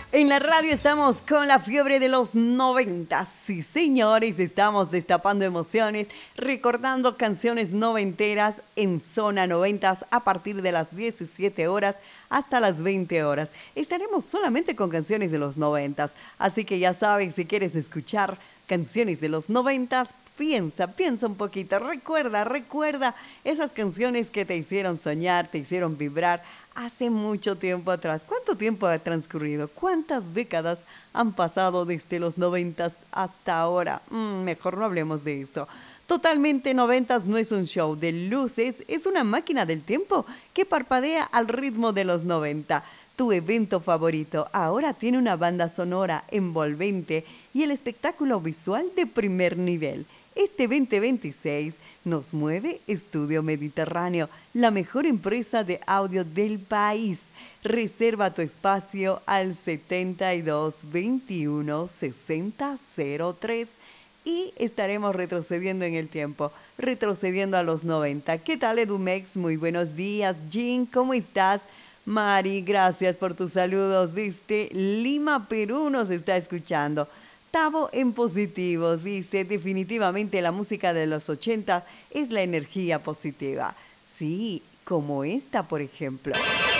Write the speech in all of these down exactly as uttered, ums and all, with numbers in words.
En la radio estamos con la fiebre de los noventas. Sí, señores, estamos destapando emociones, recordando canciones noventeras en Zona Noventas a partir de las diecisiete horas hasta las veinte horas. Estaremos solamente con canciones de los noventas, así que ya sabes, si quieres escuchar canciones de los noventas, piensa, piensa un poquito, recuerda, recuerda esas canciones que te hicieron soñar, te hicieron vibrar hace mucho tiempo atrás. ¿Cuánto tiempo ha transcurrido? ¿Cuántas décadas han pasado desde los noventas hasta ahora? Mm, mejor no hablemos de eso. Totalmente Noventas no es un show de luces, es una máquina del tiempo que parpadea al ritmo de los noventa. Tu evento favorito ahora tiene una banda sonora envolvente y el espectáculo visual de primer nivel. Este veinte veintiséis nos mueve Estudio Mediterráneo, la mejor empresa de audio del país. Reserva tu espacio al setenta y dos veintiuno sesenta cero tres y estaremos retrocediendo en el tiempo, retrocediendo a los noventa. ¿Qué tal, Edumex? Muy buenos días. Jean, ¿cómo estás? Mari, gracias por tus saludos. Desde Lima, Perú nos está escuchando. Tavo en positivo dice, definitivamente la música de los ochenta es la energía positiva. Sí, como esta, por ejemplo.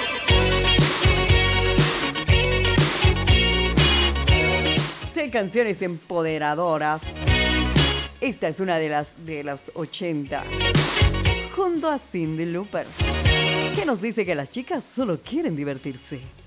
Sé canciones empoderadoras. Esta es una de las de los ochenta. Junto a Cyndi Lauper, que nos dice que las chicas solo quieren divertirse.